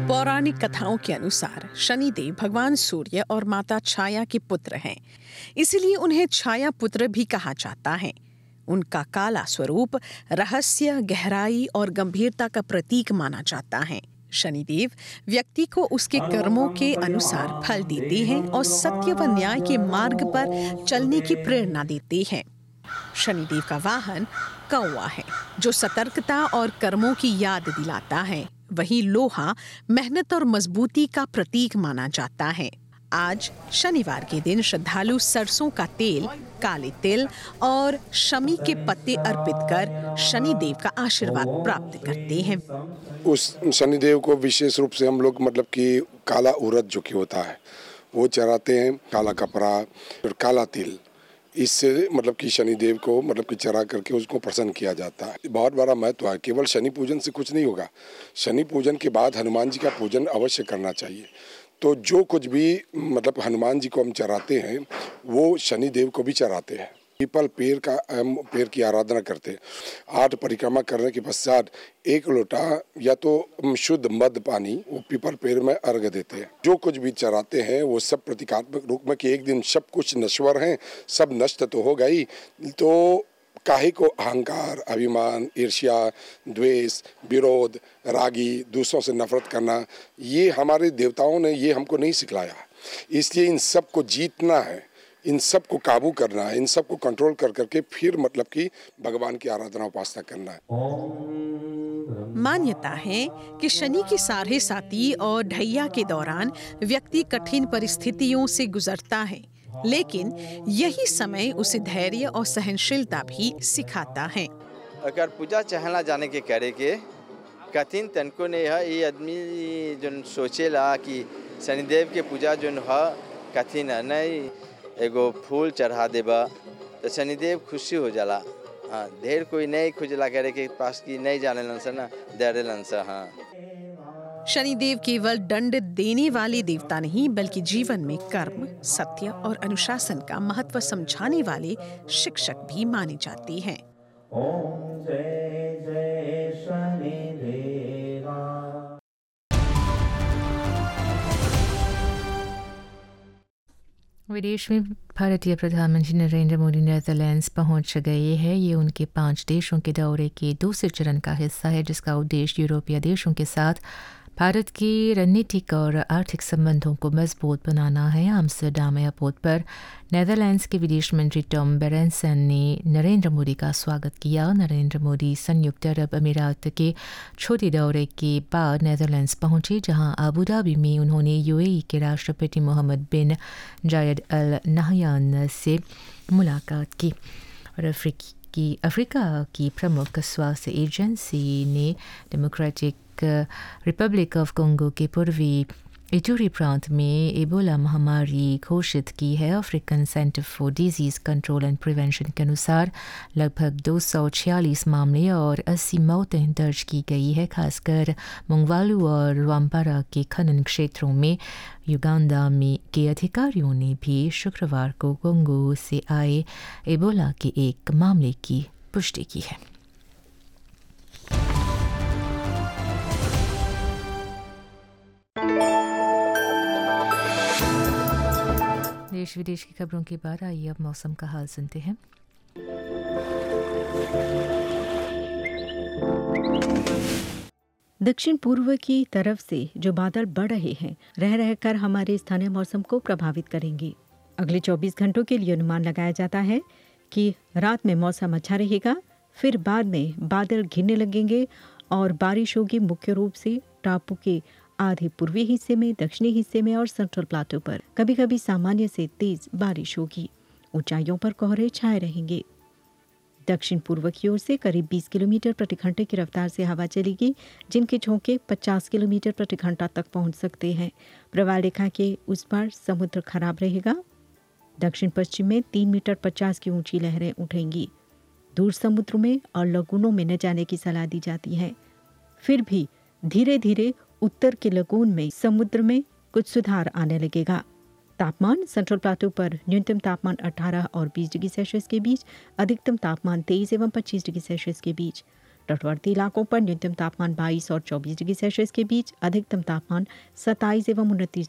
पौराणिक कथाओं के अनुसार शनिदेव भगवान सूर्य और माता छाया के पुत्र हैं, इसलिए उन्हें छाया पुत्र भी कहा जाता है। उनका काला स्वरूप रहस्य, गहराई और गंभीरता का प्रतीक माना जाता है। शनिदेव व्यक्ति को उसके कर्मों के अनुसार फल देते हैं और सत्य व न्याय के मार्ग पर चलने की प्रेरणा देते हैं। शनिदेव का वाहन कौवा है, जो सतर्कता और कर्मों की याद दिलाता है। वहीं लोहा मेहनत और मजबूती का प्रतीक माना जाता है। आज शनिवार के दिन श्रद्धालु सरसों का तेल, काले तिल और शमी के पत्ते अर्पित कर शनिदेव का आशीर्वाद प्राप्त करते हैं। उस शनिदेव को विशेष रूप से हम लोग मतलब कि काला उड़द जो कि होता है वो चढ़ाते हैं, काला कपड़ा और काला तिल। इससे मतलब कि शनिदेव को मतलब कि चढ़ा करके उसको प्रसन्न किया जाता है। बहुत बड़ा महत्व है। केवल शनि पूजन से कुछ नहीं होगा। शनि पूजन के बाद हनुमान जी का पूजन अवश्य करना चाहिए। तो जो कुछ भी मतलब हनुमान जी को हम चढ़ाते हैं वो शनिदेव को भी चढ़ाते हैं। पीपल पेड़ की आराधना करते हैं। 8 परिक्रमा करने के पश्चात 1 लोटा या तो शुद्ध मद पानी वो पीपल पेड़ में अर्घ देते हैं। जो कुछ भी चढ़ाते हैं वो सब प्रतीकात्मक रूप में कि एक दिन सब कुछ नश्वर हैं, सब नष्ट तो हो गई, तो काहे को अहंकार, अभिमान, ईर्ष्या, द्वेष, विरोध, रागी, दूसरों से नफरत करना, ये हमारे देवताओं ने ये हमको नहीं सिखलाया। इसलिए इन सब को जीतना है, इन सब को काबू करना है, इन सब को कंट्रोल कर करके फिर मतलब कि भगवान की आराधना उपासना करना है। मान्यता है कि शनि की साढ़े साती और ढैया के दौरान व्यक्ति कठिन परिस्थितियों से गुजरता है, लेकिन यही समय उसे धैर्य और सहनशीलता भी सिखाता है। अगर पूजा चहला जाने के करे के कठिन तनको ने ये आदमी जो सोचेला कि शनिदेव के पूजा जो है कठिन है, नहीं एगो फूल चढ़ा देबा तो शनिदेव खुशी हो जाला। हाँ, ढेर कोई नहीं खुजला करे के पास की नहीं जाने लंसा ना डरे लंसा। हाँ, शनिदेव केवल दंड देने वाले देवता नहीं, बल्कि जीवन में कर्म, सत्य और अनुशासन का महत्व समझाने वाले शिक्षक भी माने जाते हैं। ओम जय जय शनिदेवा। विदेश में भारतीय प्रधानमंत्री नरेंद्र मोदी नीदरलैंड्स पहुंच गए हैं। ये उनके 5 देशों के दौरे के दूसरे चरण का हिस्सा है, जिसका उद्देश्य यूरोपीय देशों के साथ भारत की रणनीतिक और आर्थिक संबंधों को मजबूत बनाना है। एम्स्टर्डम एयरपोर्ट पर नीदरलैंड्स के विदेश मंत्री टॉम बेरेंसन ने नरेंद्र मोदी का स्वागत किया। नरेंद्र मोदी संयुक्त अरब अमीरात के छोटे दौरे के बाद नीदरलैंड्स पहुंचे, जहां आबू धाबी में उन्होंने यूएई के राष्ट्रपति मोहम्मद बिन जायद अल नाहयान से मुलाकात की। और अफ्रीका की प्रमुख स्वास्थ्य एजेंसी ने डेमोक्रेटिक रिपब्लिक ऑफ कोंगो के पूर्वी इटूरी प्रांत में एबोला महामारी घोषित की है। African centre for disease control and prevention के अनुसार लगभग 246 मामले और 80 मौतें दर्ज की गई है, खासकर मुंगवालू और रवाम्पारा के खनन क्षेत्रों में। युगांडा के अधिकारियों ने भी शुक्रवार को कोंगो से आए एबोला के एक मामले की पुष्टि की है। देश विदेश की खबरों के बाद आइए अब मौसम का हाल सुनते हैं। दक्षिण पूर्व की तरफ से जो बादल बढ़ रहे हैं रह रहकर हमारे स्थानीय मौसम को प्रभावित करेंगे। अगले 24 घंटों के लिए अनुमान लगाया जाता है कि रात में मौसम अच्छा रहेगा, फिर बाद में बादल घिरने लगेंगे और बारिश होगी, मुख्य रूप से टापू के आधे पूर्वी हिस्से में, दक्षिणी हिस्से में और सेंट्रल प्लाटो पर कभी कभी सामान्य से तेज बारिश होगी। ऊंचाइयों पर कोहरे छाए रहेंगे। दक्षिण पूर्व की ओर से करीब 20 किलोमीटर प्रति घंटे की रफ्तार से हवा चलेगी, जिनके झोंके 50 किलोमीटर प्रति घंटा तक पहुंच सकते हैं। प्रवाह रेखा के उस पार समुद्र खराब रहेगा। दक्षिण पश्चिम में 3 मीटर 50 की ऊंची लहरें उठेंगी। दूर समुद्र में और लगूनों में न जाने की सलाह दी जाती है। फिर भी धीरे धीरे उत्तर के लगून में समुद्र में कुछ सुधार आने लगेगा। तापमान सेंट्रल प्लाटो पर न्यूनतम तापमान 18 और 20 डिग्री सेल्सियस के बीच, अधिकतम तापमान 23 एवं 25 डिग्री सेल्सियस के बीच। तटवर्ती इलाकों पर न्यूनतम तापमान 22 और 24 डिग्री सेल्सियस के बीच, अधिकतम तापमान 27 एवं 29